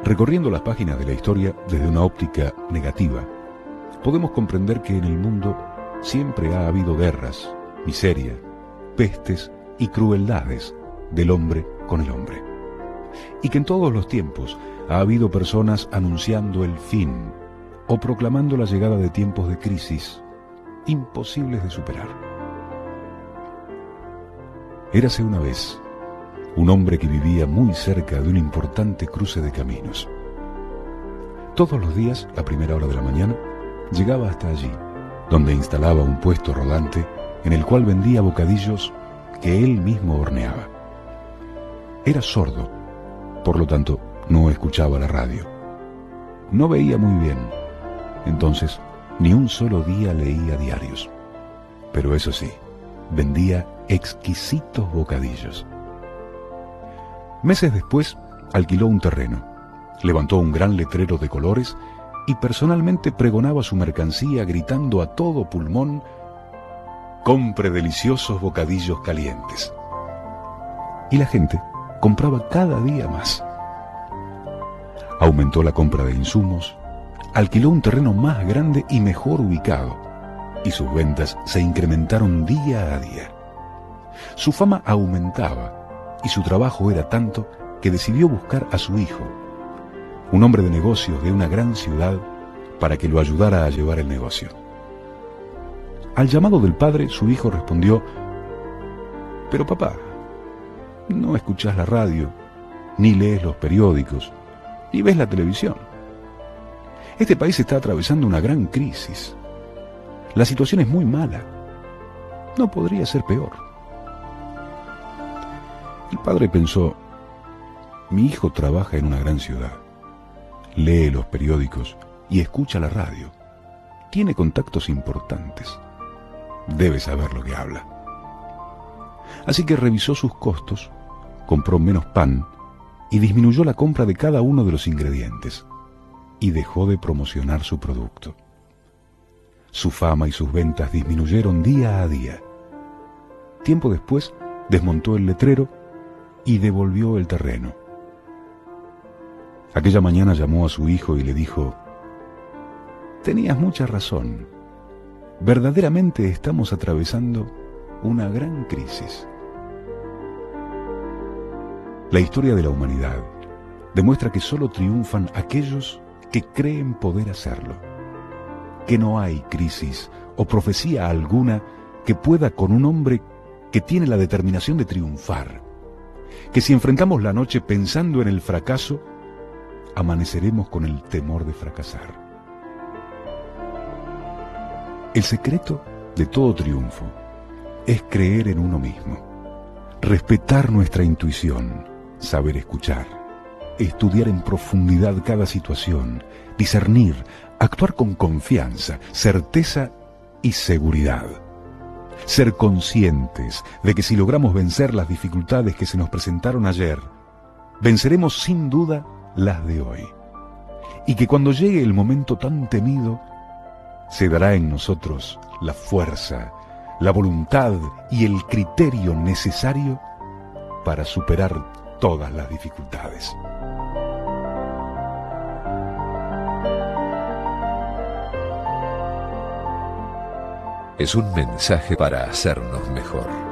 Recorriendo las páginas de la historia desde una óptica negativa, podemos comprender que en el mundo siempre ha habido guerras, miseria, pestes y crueldades del hombre con el hombre. Y que en todos los tiempos ha habido personas anunciando el fin o proclamando la llegada de tiempos de crisis imposibles de superar. Érase una vez un hombre que vivía muy cerca de un importante cruce de caminos. Todos los días, a primera hora de la mañana, llegaba hasta allí, donde instalaba un puesto rodante en el cual vendía bocadillos que él mismo horneaba. Era sordo, por lo tanto no escuchaba la radio. No veía muy bien, entonces ni un solo día leía diarios. Pero eso sí, vendía exquisitos bocadillos. Meses después, alquiló un terreno, levantó un gran letrero de colores y personalmente pregonaba su mercancía gritando a todo pulmón: «Compre deliciosos bocadillos calientes». Y la gente compraba cada día más. Aumentó la compra de insumos, alquiló un terreno más grande y mejor ubicado, y sus ventas se incrementaron día a día. Su fama aumentaba, y su trabajo era tanto que decidió buscar a su hijo, un hombre de negocios de una gran ciudad, para que lo ayudara a llevar el negocio. Al llamado del padre, su hijo respondió: «Pero papá, no escuchás la radio, ni lees los periódicos, ni ves la televisión. Este país está atravesando una gran crisis. La situación es muy mala. No podría ser peor». El padre pensó: mi hijo trabaja en una gran ciudad, lee los periódicos y escucha la radio. Tiene contactos importantes. Debe saber lo que habla. Así que revisó sus costos, compró menos pan y disminuyó la compra de cada uno de los ingredientes, y dejó de promocionar su producto. Su fama y sus ventas disminuyeron día a día. Tiempo después, desmontó el letrero y devolvió el terreno. Aquella mañana llamó a su hijo y le dijo: «Tenías mucha razón. Verdaderamente estamos atravesando una gran crisis». La historia de la humanidad demuestra que solo triunfan aquellos que creen poder hacerlo, que no hay crisis o profecía alguna que pueda con un hombre que tiene la determinación de triunfar, que si enfrentamos la noche pensando en el fracaso, amaneceremos con el temor de fracasar. El secreto de todo triunfo es creer en uno mismo, respetar nuestra intuición, saber escuchar, estudiar en profundidad cada situación, discernir, actuar con confianza, certeza y seguridad. Ser conscientes de que si logramos vencer las dificultades que se nos presentaron ayer, venceremos sin duda las de hoy. Y que cuando llegue el momento tan temido, se dará en nosotros la fuerza, la voluntad y el criterio necesario para superar todas las dificultades. Es un mensaje para hacernos mejor.